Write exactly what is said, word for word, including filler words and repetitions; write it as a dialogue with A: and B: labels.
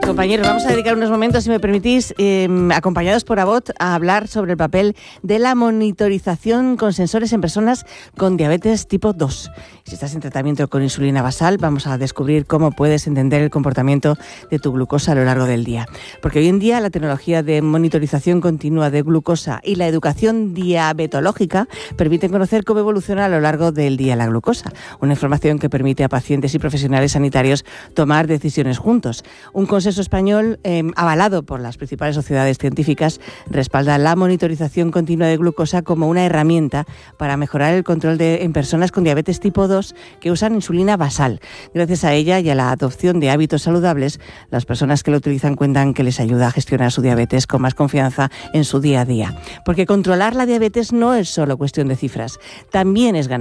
A: Compañeros, vamos a dedicar unos momentos, si me permitís, eh, acompañados por Abbott, a hablar sobre el papel de la monitorización con sensores en personas con diabetes tipo dos. Si estás en tratamiento con insulina basal, vamos a descubrir cómo puedes entender el comportamiento de tu glucosa a lo largo del día. Porque hoy en día la tecnología de monitorización continua de glucosa y la educación diabetológica permiten conocer cómo evoluciona a lo largo del día la glucosa. Una información que permite a pacientes y profesionales sanitarios tomar decisiones juntos. Un consenso español eh, avalado por las principales sociedades científicas respalda la monitorización continua de glucosa como una herramienta para mejorar el control de, en personas con diabetes tipo dos que usan insulina basal. Gracias a ella y a la adopción de hábitos saludables, las personas que lo utilizan cuentan que les ayuda a gestionar su diabetes con más confianza en su día a día. Porque controlar la diabetes no es solo cuestión de cifras, también es ganar